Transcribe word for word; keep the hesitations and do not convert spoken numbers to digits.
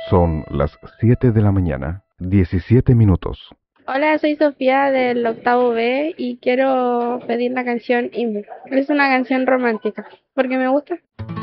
Son las siete de la mañana, diecisiete minutos. Hola, soy Sofía del octavo B y quiero pedir la canción Imu. Es una canción romántica, porque me gusta.